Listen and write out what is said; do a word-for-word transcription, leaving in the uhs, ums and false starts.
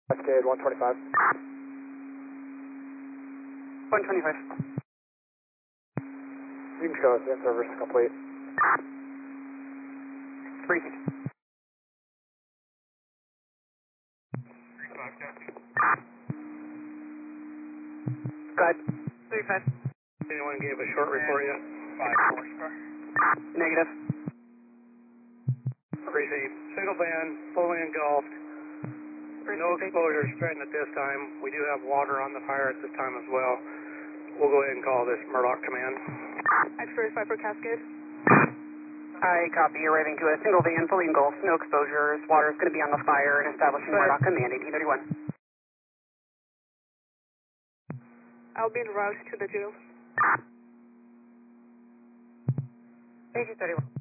Cascade one twenty-five. one twenty-five. You can show us in service complete. three. Go ahead. three five. Anyone gave a short report yet? five horsepower. Negative. Appreciate. Single band, fully engulfed. No exposure straightened at this time. We do have water on the fire at this time as well. We'll go ahead and call this Murdoch Command. X-ray five for Cascade. I copy. Arriving to a single van, fully engulfed, no exposures. Water is going to be on the fire and establishing Murdoch Command, eighteen thirty-one. I'll be en route to the jail. eighteen thirty-one.